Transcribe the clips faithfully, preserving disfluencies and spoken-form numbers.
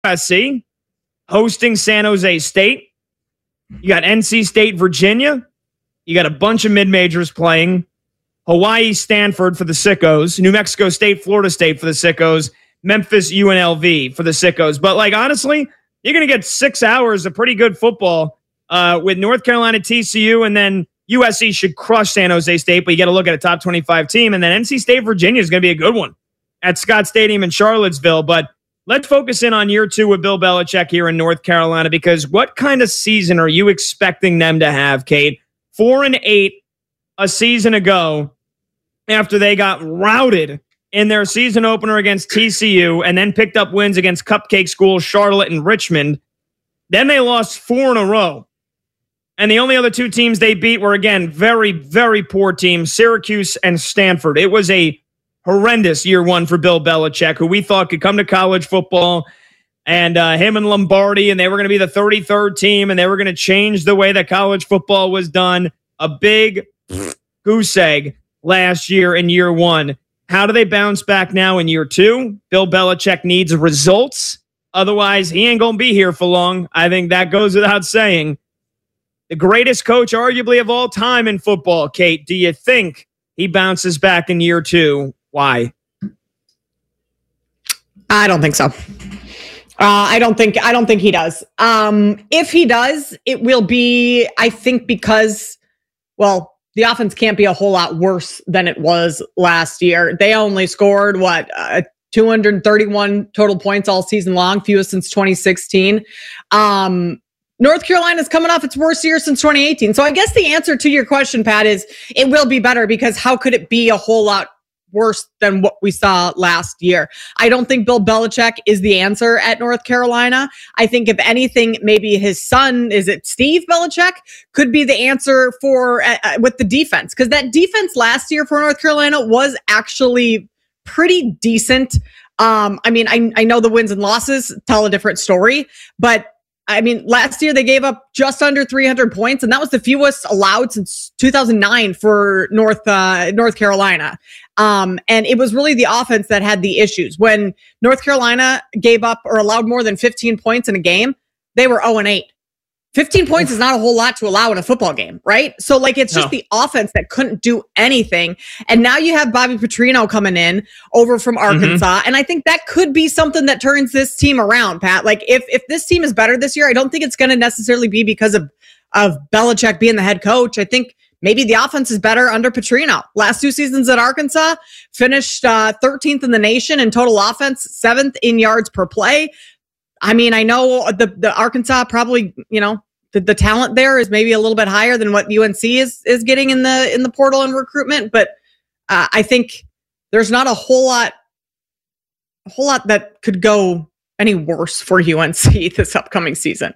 S C hosting San Jose State. You got N C State, Virginia. You got a bunch of mid-majors playing. Hawaii, Stanford for the sickos. New Mexico State, Florida State for the sickos. Memphis, U N L V for the sickos. But, like, honestly, you're going to get six hours of pretty good football uh, with North Carolina, T C U, and then U S C should crush San Jose State, but you got to look at a top twenty-five team. And then N C State, Virginia is going to be a good one at Scott Stadium in Charlottesville. But let's focus in on year two with Bill Belichick here in North Carolina, because what kind of season are you expecting them to have, Kate? Four and eight a season ago after they got routed in their season opener against T C U and then picked up wins against cupcake schools Charlotte and Richmond. Then they lost four in a row. And the only other two teams they beat were, again, very, very poor teams, Syracuse and Stanford. It was a horrendous year one for Bill Belichick, who we thought could come to college football, and uh, him and Lombardi, and they were going to be the thirty-third team, and they were going to change the way that college football was done. A big goose egg last year in year one. How do they bounce back now in year two? Bill Belichick needs results. Otherwise, he ain't going to be here for long. I think that goes without saying. The greatest coach, arguably, of all time in football, Kate. Do you think he bounces back in year two? Why? I don't think so. Uh, I don't think I don't think he does. Um, if he does, it will be, I think, because, well, the offense can't be a whole lot worse than it was last year. They only scored, what, uh, two hundred thirty-one total points all season long, fewest since twenty sixteen. Um, North Carolina's coming off its worst year since twenty eighteen. So I guess the answer to your question, Pat, is it will be better, because how could it be a whole lot worse than what we saw last year? I don't think Bill Belichick is the answer at North Carolina. I think, if anything, maybe his son, is it Steve Belichick, could be the answer for uh, with the defense, because that defense last year for North Carolina was actually pretty decent. Um, I mean, I, I know the wins and losses tell a different story, but I mean, last year they gave up just under three hundred points, and that was the fewest allowed since two thousand nine for North uh, North Carolina. Um, and it was really the offense that had the issues. When North Carolina gave up or allowed more than fifteen points in a game, they were oh and eight. fifteen points is not a whole lot to allow in a football game, right? So, like, it's just no. the offense that couldn't do anything. And now you have Bobby Petrino coming in over from Arkansas. Mm-hmm. And I think that could be something that turns this team around, Pat. Like, if, if this team is better this year, I don't think it's going to necessarily be because of, of Belichick being the head coach. I think maybe the offense is better under Petrino. Last two seasons at Arkansas, finished uh, thirteenth in the nation in total offense, seventh in yards per play. I mean, I know the, the Arkansas probably, you know, the, the talent there is maybe a little bit higher than what U N C is is getting in the in the portal and recruitment, but uh, I think there's not a whole lot, a whole lot that could go any worse for U N C this upcoming season.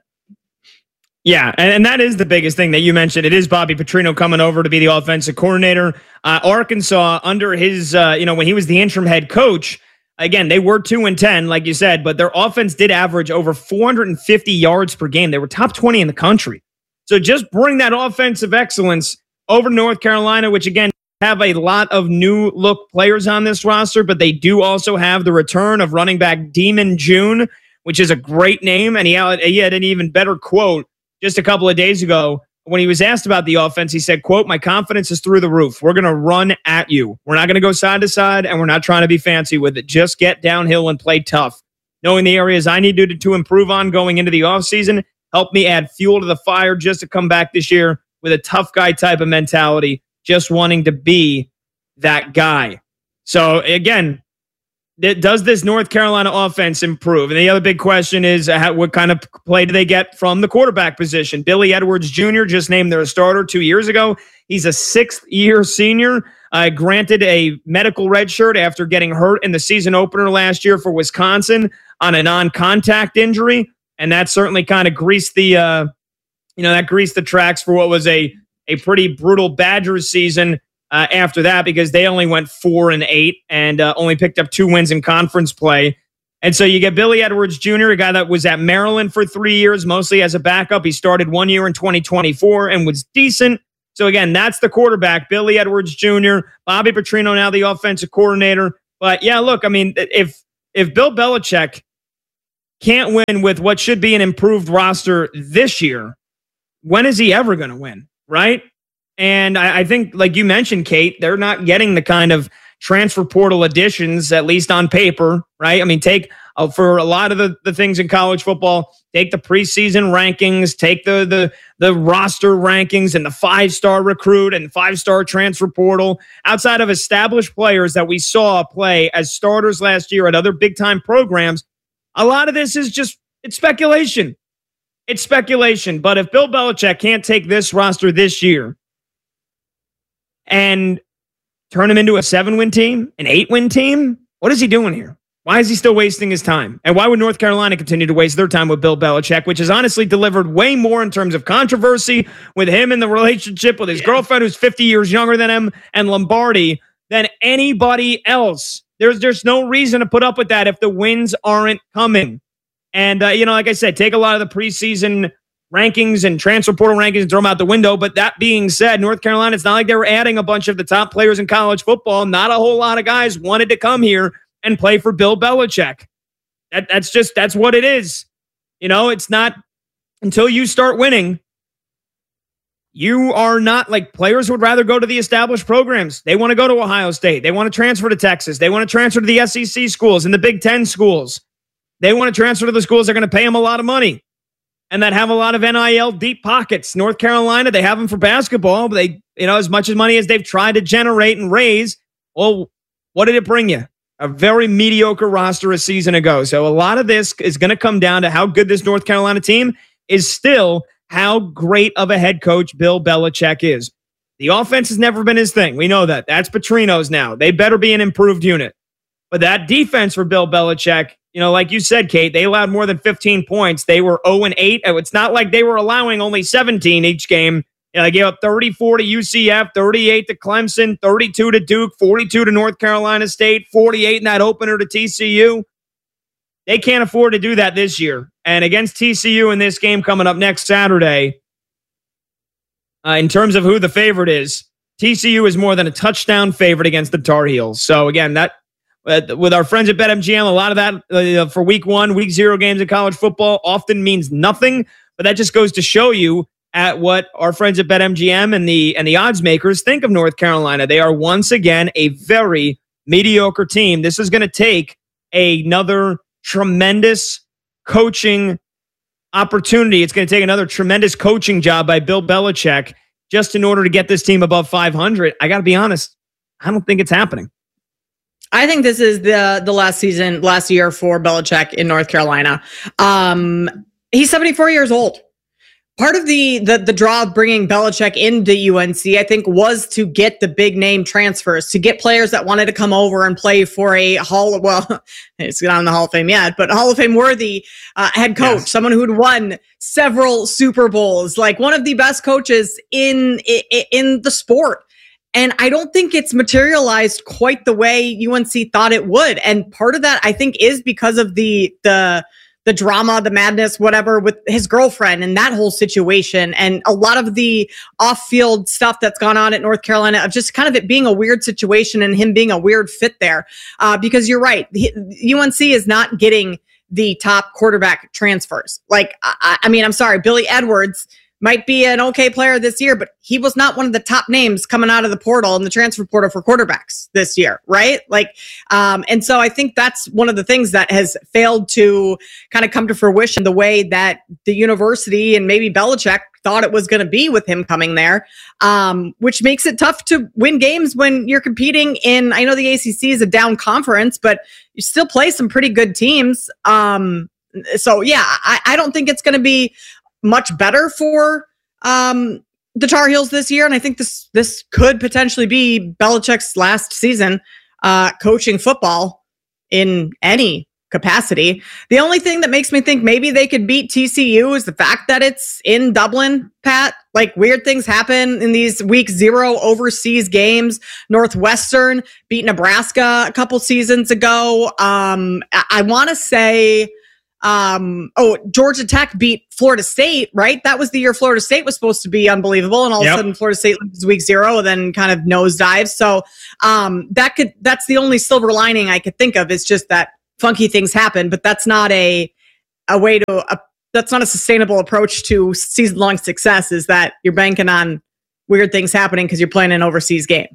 Yeah, and, and that is the biggest thing that you mentioned. It is Bobby Petrino coming over to be the offensive coordinator. Uh, Arkansas, under his, uh, you know, when he was the interim head coach. Again, they were two and ten, like you said, but their offense did average over four hundred fifty yards per game. They were top twenty in the country. So just bring that offensive excellence over to North Carolina, which, again, have a lot of new look players on this roster, but they do also have the return of running back Demon June, which is a great name. And he had, he had an even better quote just a couple of days ago. When he was asked about the offense, he said, quote, "My confidence is through the roof. We're going to run at you. We're not going to go side to side, and we're not trying to be fancy with it. Just get downhill and play tough. Knowing the areas I need to, to improve on going into the offseason, help me add fuel to the fire just to come back this year with a tough guy type of mentality, just wanting to be that guy." So, again, does this North Carolina offense improve? And the other big question is, uh, how, what kind of play do they get from the quarterback position? Billy Edwards Junior just named their starter two years ago. He's a sixth-year senior, uh, granted a medical red shirt after getting hurt in the season opener last year for Wisconsin on a non-contact injury, and that certainly kind of greased the, uh, you know, that greased the tracks for what was a a pretty brutal Badgers season. Uh, after that, because they only went four and eight and uh, only picked up two wins in conference play. And so you get Billy Edwards Junior, a guy that was at Maryland for three years, mostly as a backup. He started one year in twenty twenty-four and was decent. So again, that's the quarterback, Billy Edwards Junior Bobby Petrino, now the offensive coordinator. But yeah, look, I mean, if if Bill Belichick can't win with what should be an improved roster this year, when is he ever going to win, right? And I, I think, like you mentioned, Kate, they're not getting the kind of transfer portal additions, at least on paper, right? I mean, take uh, for a lot of the, the things in college football, take the preseason rankings, take the the the roster rankings and the five-star recruit and five-star transfer portal. Outside of established players that we saw play as starters last year at other big-time programs, a lot of this is just, it's speculation. It's speculation. But if Bill Belichick can't take this roster this year and turn him into a seven-win team, an eight-win team, what is he doing here? Why is he still wasting his time? And why would North Carolina continue to waste their time with Bill Belichick, which has honestly delivered way more in terms of controversy with him and the relationship with his yeah. girlfriend, who's fifty years younger than him, and Lombardi, than anybody else? There's there's no reason to put up with that if the wins aren't coming. And, uh, you know, like I said, take a lot of the preseason rankings and transfer portal rankings and throw them out the window. But that being said, North Carolina, it's not like they were adding a bunch of the top players in college football. Not a whole lot of guys wanted to come here and play for Bill Belichick. That, that's just, that's what it is. You know, it's not until you start winning. You are not like players would rather go to the established programs. They want to go to Ohio State. They want to transfer to Texas. They want to transfer to the S E C schools and the Big Ten schools. They want to transfer to the schools that are going to pay them a lot of money and that have a lot of N I L deep pockets. North Carolina, they have them for basketball, but they, you know, as much as money as they've tried to generate and raise, well, what did it bring you? A very mediocre roster a season ago. So a lot of this is going to come down to how good this North Carolina team is, still how great of a head coach Bill Belichick is. The offense has never been his thing. We know that. That's Petrino's now. They better be an improved unit. But that defense for Bill Belichick, you know, like you said, Kate, they allowed more than fifteen points. They were oh and eight. It's not like they were allowing only seventeen each game. You know, they gave up thirty-four to U C F, thirty-eight to Clemson, thirty-two to Duke, forty-two to North Carolina State, forty-eight in that opener to T C U. They can't afford to do that this year. And against T C U in this game coming up next Saturday, uh, in terms of who the favorite is, T C U is more than a touchdown favorite against the Tar Heels. So again, that uh, with our friends at BetMGM, a lot of that uh, for week one, week zero games in college football often means nothing. But that just goes to show you at what our friends at BetMGM and the and the odds makers think of North Carolina. They are once again a very mediocre team. This is going to take another tremendous coaching opportunity. It's going to take another tremendous coaching job by Bill Belichick just in order to get this team above five hundred. I got to be honest, I don't think it's happening. I think this is the the last season, last year for Belichick in North Carolina. Um, he's seventy-four years old. Part of the, the the draw of bringing Belichick into U N C, I think, was to get the big name transfers, to get players that wanted to come over and play for a Hall of, well, it's not in the Hall of Fame yet, but Hall of Fame worthy uh, head coach, yes. Someone who'd won several Super Bowls, like one of the best coaches in, in in the sport. And I don't think it's materialized quite the way U N C thought it would. And part of that, I think, is because of the the the drama, the madness, whatever, with his girlfriend and that whole situation. And a lot of the off-field stuff that's gone on at North Carolina, of just kind of it being a weird situation and him being a weird fit there. Uh, because you're right, he, U N C is not getting the top quarterback transfers. Like, I, I mean, I'm sorry, Billy Edwards might be an okay player this year, but he was not one of the top names coming out of the portal and the transfer portal for quarterbacks this year, right? Like, um, and so I think that's one of the things that has failed to kind of come to fruition the way that the university and maybe Belichick thought it was going to be with him coming there, um, which makes it tough to win games when you're competing in, I know the A C C is a down conference, but you still play some pretty good teams. Um, so yeah, I, I don't think it's going to be much better for um, the Tar Heels this year. And I think this this could potentially be Belichick's last season uh, coaching football in any capacity. The only thing that makes me think maybe they could beat T C U is the fact that it's in Dublin, Pat. Like, weird things happen in these week zero overseas games. Northwestern beat Nebraska a couple seasons ago. Um, I, I want to say... Um, oh, Georgia Tech beat Florida State, right? That was the year Florida State was supposed to be unbelievable. And all yep. of a sudden Florida State loses week zero and then kind of nosedives. So um, that could, that's the only silver lining I could think of, is just that funky things happen, but that's not a, a way to, a, that's not a sustainable approach to season-long success, is that you're banking on weird things happening because you're playing an overseas game.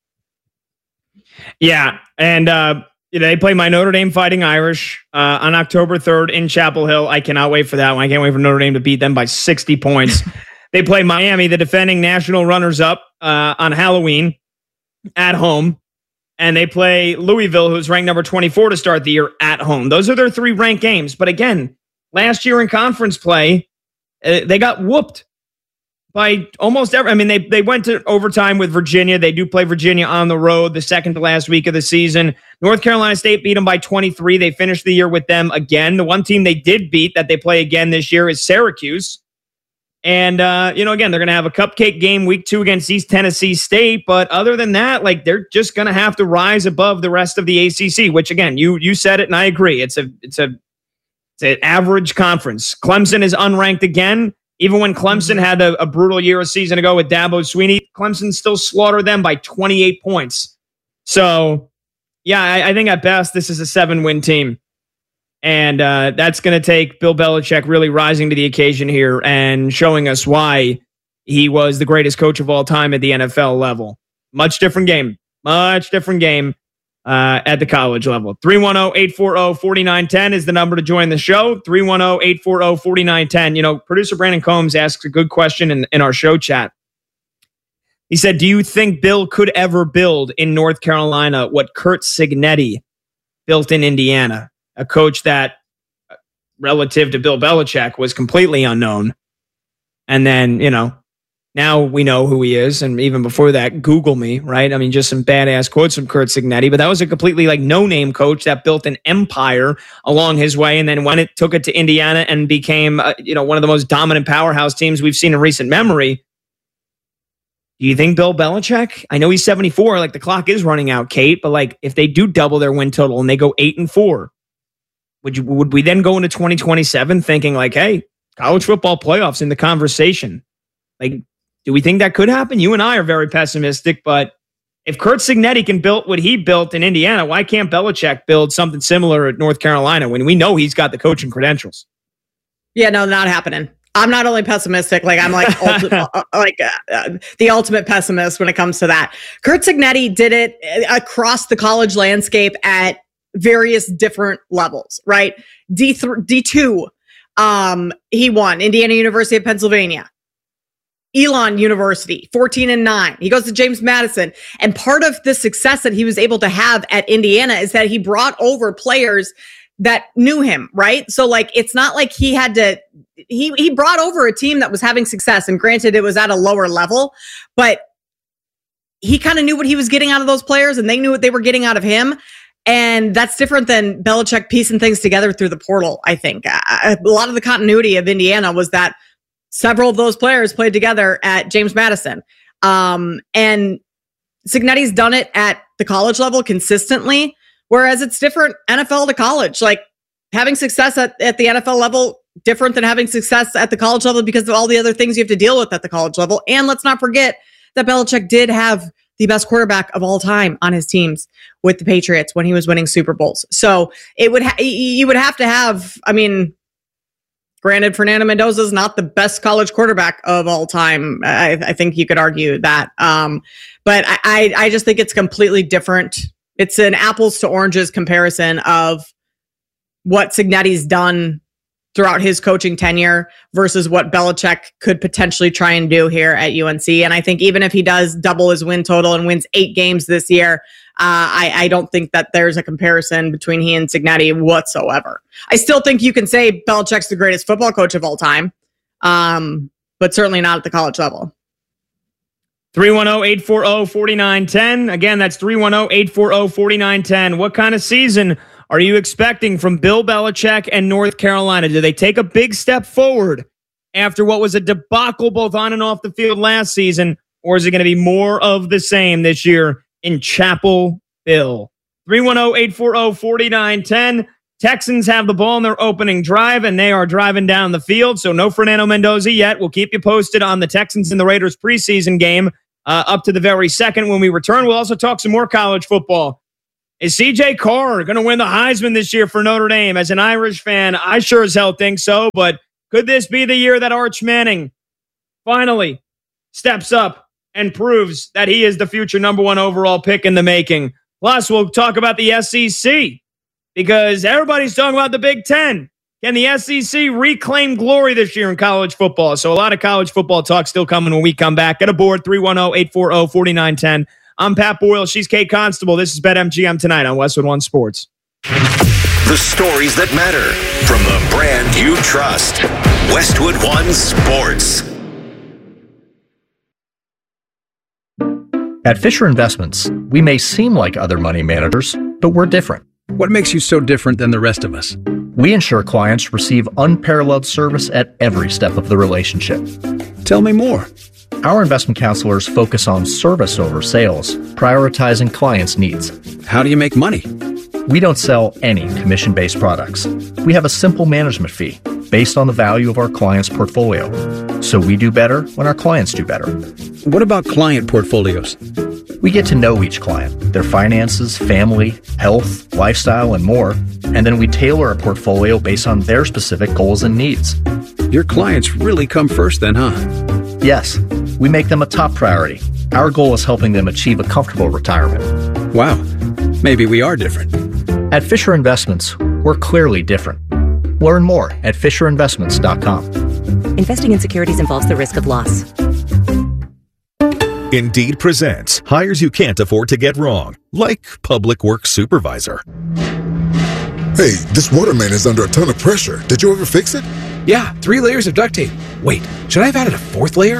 Yeah. And, uh, you know, they play my Notre Dame Fighting Irish uh, on October third in Chapel Hill. I cannot wait for that one. I can't wait for Notre Dame to beat them by sixty points. They play Miami, the defending national runners-up, uh, on Halloween at home. And they play Louisville, who's ranked number twenty-four to start the year, at home. Those are their three ranked games. But again, last year in conference play, uh, they got whooped by almost every. I mean, they they went to overtime with Virginia. They do play Virginia on the road the second to last week of the season. North Carolina State beat them by twenty-three. They finished the year with them again. The one team they did beat that they play again this year is Syracuse. And, uh, you know, again, they're going to have a cupcake game week two against East Tennessee State. But other than that, like, they're just going to have to rise above the rest of the A C C, which, again, you you said it and I agree. It's a it's a it's an average conference. Clemson is unranked again. Even when Clemson had a, a brutal year a season ago with Dabo Swinney, Clemson still slaughtered them by twenty-eight points. So, yeah, I, I think at best this is a seven-win team. And uh, that's going to take Bill Belichick really rising to the occasion here and showing us why he was the greatest coach of all time at the N F L level. Much different game. Much different game uh, at the college level. three one zero, eight four zero, four nine one zero is the number to join the show. three one zero, eight four zero, four nine one zero. You know, producer Brandon Combs asks a good question in, in our show chat. He said, do you think Bill could ever build in North Carolina what Curt Cignetti built in Indiana? A coach that, relative to Bill Belichick, was completely unknown. And then, you know, now we know who he is. And even before that, Google me, right? I mean, just some badass quotes from Curt Cignetti. But that was a completely like no-name coach that built an empire along his way. And then when it took it to Indiana and became, uh, you know, one of the most dominant powerhouse teams we've seen in recent memory. Do you think Bill Belichick? I know he's seventy-four. Like, the clock is running out, Kate. But like, if they do double their win total and they go eight and four, Would you, would we then go into twenty twenty-seven thinking like, hey, college football playoffs in the conversation? Like, do we think that could happen? You and I are very pessimistic, but if Curt Cignetti can build what he built in Indiana, why can't Belichick build something similar at North Carolina when we know he's got the coaching credentials? Yeah, no, not happening. I'm not only pessimistic, like I'm like ulti- uh, like uh, uh, the ultimate pessimist when it comes to that. Curt Cignetti did it across the college landscape at various different levels, right? D three, D two, um, he won Indiana University of Pennsylvania, Elon University, fourteen and nine. He goes to James Madison. And part of the success that he was able to have at Indiana is that he brought over players that knew him, right? So like, it's not like he had to, he, he brought over a team that was having success. And granted, it was at a lower level, but he kind of knew what he was getting out of those players and they knew what they were getting out of him. And that's different than Belichick piecing things together through the portal, I think. A lot of the continuity of Indiana was that several of those players played together at James Madison. Um, and Cignetti's done it at the college level consistently, whereas it's different N F L to college. Like, having success at, at the N F L level, different than having success at the college level because of all the other things you have to deal with at the college level. And let's not forget that Belichick did have the best quarterback of all time on his teams with the Patriots when he was winning Super Bowls. So it would ha- you would have to have, I mean, granted, Fernando Mendoza is not the best college quarterback of all time. I, I think you could argue that. Um, but I, I, I just think it's completely different. It's an apples to oranges comparison of what Cignetti's done throughout his coaching tenure versus what Belichick could potentially try and do here at U N C. And I think even if he does double his win total and wins eight games this year, uh, I, I don't think that there's a comparison between he and Cignetti whatsoever. I still think you can say Belichick's the greatest football coach of all time, um, but certainly not at the college level. three one zero, eight four zero, four nine one zero. Again, that's three one zero, eight four zero, four nine one zero. What kind of season are you expecting from Bill Belichick and North Carolina? Do they take a big step forward after what was a debacle both on and off the field last season, or is it going to be more of the same this year in Chapel Hill? three one zero, eight four zero, four nine one zero. Texans have the ball in their opening drive, and they are driving down the field, so no Fernando Mendoza yet. We'll keep you posted on the Texans and the Raiders preseason game uh, up to the very second when we return. We'll also talk some more college football Is C J Carr going to win the Heisman this year for Notre Dame? As an Irish fan, I sure as hell think so, but could this be the year that Arch Manning finally steps up and proves that he is the future number one overall pick in the making? Plus, we'll talk about the S E C because everybody's talking about the Big Ten. Can the S E C reclaim glory this year in college football? So a lot of college football talk still coming when we come back. Get aboard, three one zero, eight four zero, four nine one zero. I'm Pat Boyle. She's Kate Constable. This is BetMGM tonight on Westwood One Sports. The stories that matter from the brand you trust. Westwood One Sports. At Fisher Investments, we may seem like other money managers, but we're different. What makes you so different than the rest of us? We ensure clients receive unparalleled service at every step of the relationship. Tell me more. Our investment counselors focus on service over sales, prioritizing clients' needs. How do you make money? We don't sell any commission-based products. We have a simple management fee based on the value of our client's portfolio. So we do better when our clients do better. What about client portfolios? We get to know each client, their finances, family, health, lifestyle, and more, and then we tailor a portfolio based on their specific goals and needs. Your clients really come first then, huh? Yes, we make them a top priority. Our goal is helping them achieve a comfortable retirement. Wow, maybe we are different. At Fisher Investments, we're clearly different. Learn more at fisher investments dot com. Investing in securities involves the risk of loss. Indeed presents hires you can't afford to get wrong, like public works supervisor. Hey, this water main is under a ton of pressure. Did you ever fix it? Yeah, three layers of duct tape. Wait, should I have added a fourth layer?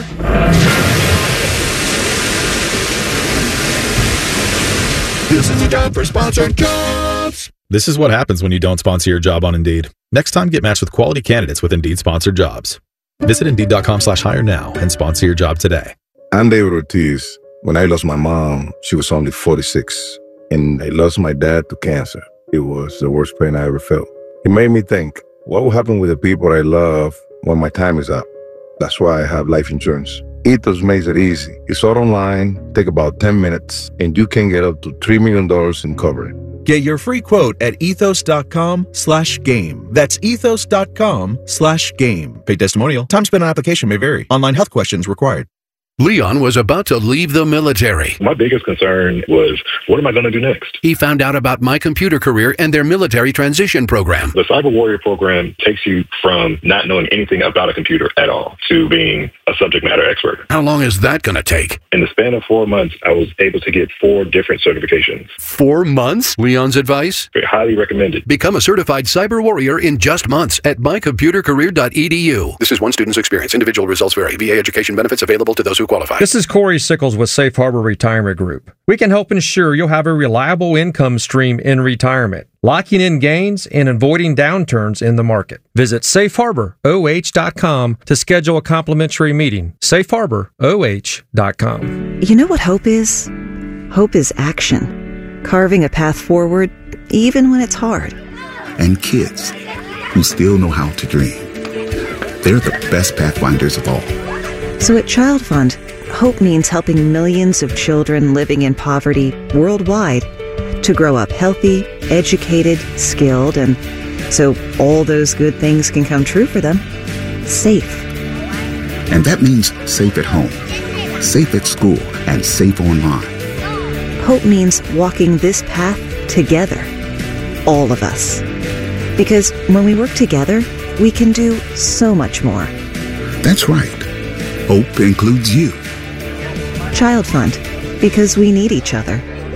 This is the time for sponsored jobs. This is what happens when you don't sponsor your job on Indeed. Next time, get matched with quality candidates with Indeed sponsored jobs. Visit Indeed.com slash hire now and sponsor your job today. I'm David Ortiz. When I lost my mom, she was only forty-six, and I lost my dad to cancer. It was the worst pain I ever felt. It made me think, what will happen with the people I love when my time is up? That's why I have life insurance. Ethos makes it easy. It's all online, take about ten minutes, and you can get up to three million dollars in coverage. Get your free quote at ethos.com slash game. That's ethos.com slash game. Paid testimonial. Time spent on application may vary. Online health questions required. Leon was about to leave the military. My biggest concern was, what am I going to do next? He found out about My Computer Career and their military transition program. The Cyber Warrior program takes you from not knowing anything about a computer at all to being a subject matter expert. How long is that going to take? In the span of four months, I was able to get four different certifications. Four months? Leon's advice? Highly recommended. Become a certified cyber warrior in just months at my computer career dot e d u. This is one student's experience. Individual results vary. V A education benefits available to those who qualify. This is Corey Sickles with Safe Harbor Retirement Group. We can help ensure you'll have a reliable income stream in retirement, locking in gains and avoiding downturns in the market. Visit safe harbor o h dot com to schedule a complimentary meeting. safe harbor o h dot com. You know what hope is? Hope is action. Carving a path forward, even when it's hard. And kids who still know how to dream. They're the best pathfinders of all. So at Child Fund, hope means helping millions of children living in poverty worldwide to grow up healthy, educated, skilled, and so all those good things can come true for them. Safe. And that means safe at home, safe at school, and safe online. Hope means walking this path together. All of us. Because when we work together, we can do so much more. That's right. Hope includes you. Child Fund, because we need each other.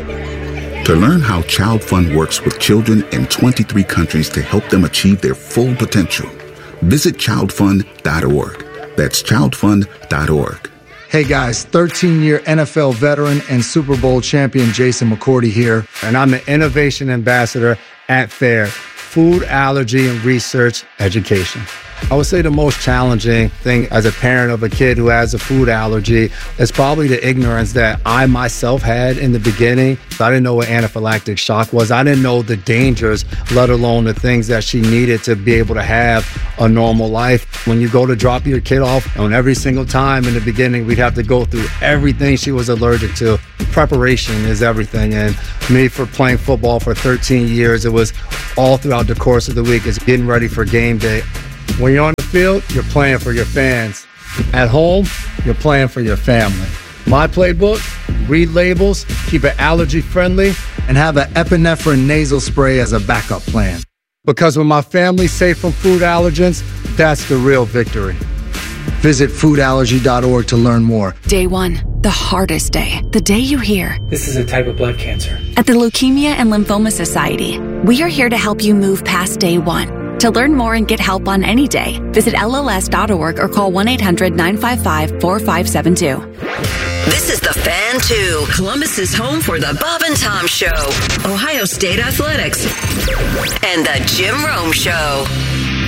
To learn how Child Fund works with children in twenty-three countries to help them achieve their full potential, visit child fund dot org. That's child fund dot org. Hey guys, thirteen-year N F L veteran and Super Bowl champion Jason McCourty here, and I'm the Innovation Ambassador at FAIR. food allergy and research education. I would say the most challenging thing as a parent of a kid who has a food allergy is probably the ignorance that I myself had in the beginning. I didn't know what anaphylactic shock was. I didn't know the dangers, let alone the things that she needed to be able to have a normal life. When you go to drop your kid off, on every single time in the beginning, we'd have to go through everything she was allergic to. Preparation is everything. And me, for playing football for thirteen years, it was all throughout the course of the week. It's getting ready for game day. When you're on the field, you're playing for your fans. At home, you're playing for your family. My playbook, read labels, keep it allergy friendly, and have an epinephrine nasal spray as a backup plan. Because when my family's safe from food allergens, that's the real victory. Visit food allergy dot org to learn more. Day one, the hardest day. The day you hear, "This is a type of blood cancer." At the Leukemia and Lymphoma Society, we are here to help you move past day one. To learn more and get help on any day, visit L L S dot org or call one eight hundred nine five five four five seven two. This is The Fan two, Columbus's home for the Bob and Tom Show, Ohio State Athletics, and the Jim Rome Show.